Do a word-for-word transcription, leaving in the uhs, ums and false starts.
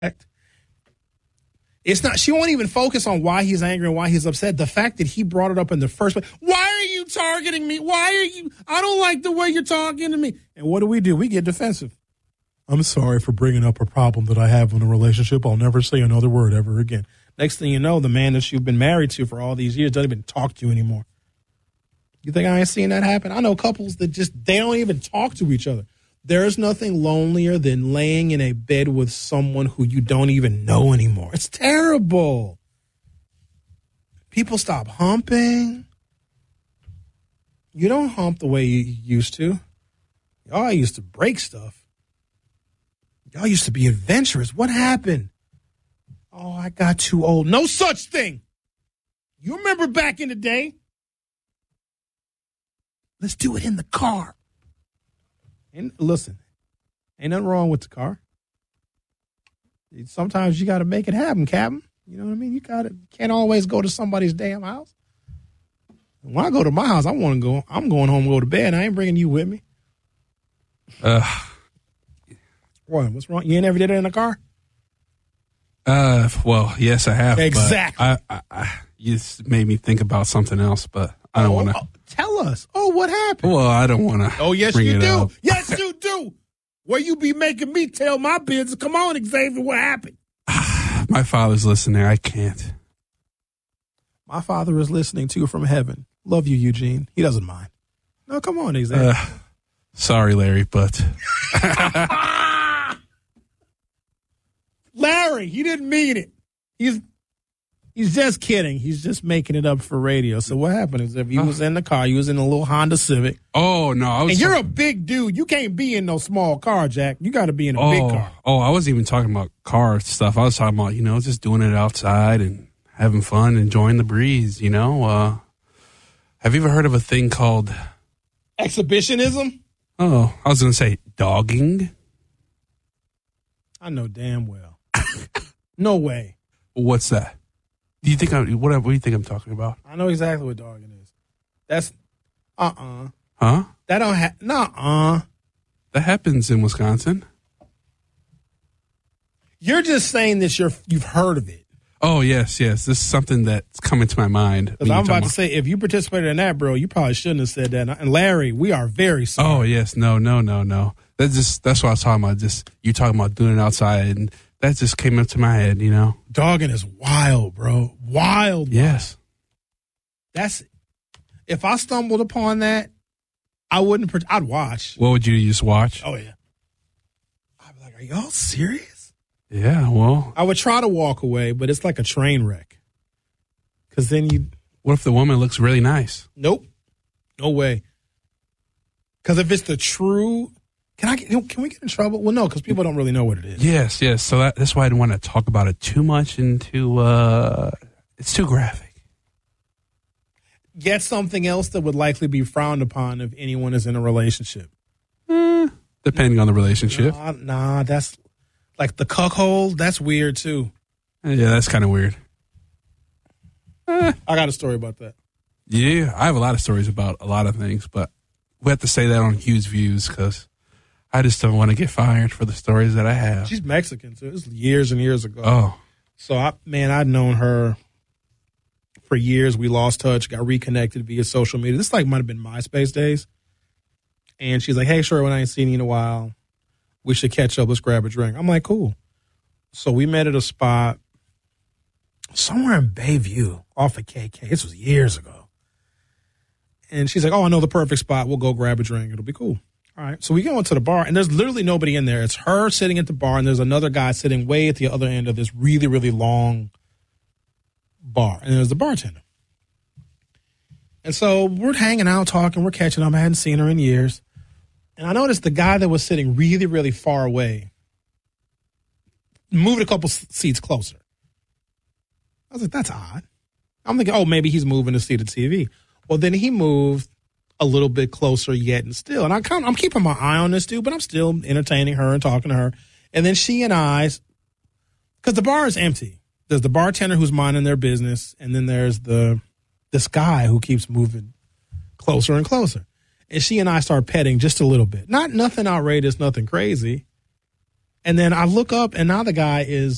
It's not, she won't even focus on why he's angry and why he's upset. The fact that he brought it up in the first place. Why are you targeting me? Why are you, I don't like the way you're talking to me. And what do we do? We get defensive. I'm sorry for bringing up a problem that I have in a relationship. I'll never say another word ever again. Next thing you know, the man that you've been married to for all these years doesn't even talk to you anymore. You think I ain't seen that happen? I know couples that just, they don't even talk to each other. There's nothing lonelier than laying in a bed with someone who you don't even know anymore. It's terrible. People stop humping. You don't hump the way you used to. Y'all used to break stuff. Y'all used to be adventurous. What happened? Oh, I got too old. No such thing. You remember back in the day? Let's do it in the car. And listen, ain't nothing wrong with the car. Sometimes you got to make it happen, Captain. You know what I mean? You got to can't always go to somebody's damn house. When I go to my house, I want to go. I'm going home and go to bed. I ain't bringing you with me. Uh, what? What's wrong? You ain't ever did it in a car? Uh, well, yes, I have. Exactly. But I, I, I, you just made me think about something else, but I don't oh, want to. Oh, tell us. Oh, what happened? Well, I don't want to. Oh, yes, bring you it do. up. Yes, you do. Where you be making me tell my business. Come on, Xavier, what happened? My father's listening. I can't. My father is listening too from heaven. Love you, Eugene. He doesn't mind. No, come on, Xavier. Uh, sorry, Larry, but. Larry, he didn't mean it. He's he's just kidding. He's just making it up for radio. So what happened is if he was in the car, he was in a little Honda Civic. Oh, no. I was and you're talking- a big dude. You can't be in no small car, Jack. You got to be in a oh, big car. Oh, I wasn't even talking about car stuff. I was talking about, you know, just doing it outside and having fun, enjoying the breeze, you know. Uh, have you ever heard of a thing called... Exhibitionism? Oh, I was going to say dogging. I know damn well. No way. What's that? Do you think I'm, what, what do you think I'm talking about? I know exactly what dogging is. That's, uh-uh. Huh? That don't have, nuh-uh. That happens in Wisconsin. You're just saying this, you're, you've heard of it. Oh, yes, yes. This is something that's coming to my mind. Because I'm about to say, if you participated in that, bro, you probably shouldn't have said that. And Larry, we are very sorry. Oh, yes. No, no, no, no. That's just, that's what I was talking about. Just, you talking about doing it outside, and that just came up to my head, you know? Dogging is wild, bro. Wild. Yes. Wild. That's, if I stumbled upon that, I wouldn't, I'd watch. What would you just watch? Oh, yeah. I'd be like, are y'all serious? Yeah, well. I would try to walk away, but it's like a train wreck. Because then you. What if the woman looks really nice? Nope. No way. Because if it's the true. Can I get, can we get in trouble? Well, no, because people don't really know what it is. Yes, yes. So that, that's why I didn't want to talk about it too much into, uh, it's too graphic. Get something else that would likely be frowned upon if anyone is in a relationship. Eh, depending on the relationship. Nah, nah, that's like the cuckold. That's weird too. Yeah, that's kind of weird. Eh. I got a story about that. Yeah, I have a lot of stories about a lot of things, but we have to say that on Huge Views because I just don't want to get fired for the stories that I have. She's Mexican, so it was years and years ago. Oh. So, I, man, I'd known her for years. We lost touch, got reconnected via social media. This like might have been MySpace days. And she's like, hey, sure, when I ain't seen you in a while, we should catch up. Let's grab a drink. I'm like, cool. So we met at a spot somewhere in Bayview off of K K. This was years ago. And she's like, oh, I know the perfect spot. We'll go grab a drink. It'll be cool. All right. So we go into the bar, and there's literally nobody in there. It's her sitting at the bar, and there's another guy sitting way at the other end of this really, really long bar. And there's the bartender. And so we're hanging out, talking. We're catching up. I hadn't seen her in years. And I noticed the guy that was sitting really, really far away moved a couple seats closer. I was like, that's odd. I'm thinking, oh, maybe he's moving to see the T V. Well, then he moved a little bit closer yet and still. And I kind of, I'm keeping my eye on this dude, but I'm still entertaining her and talking to her. And then she and I, because the bar is empty. There's the bartender who's minding their business, and then there's the this guy who keeps moving closer and closer. And she and I start petting just a little bit. Not nothing outrageous, nothing crazy. And then I look up, and now the guy is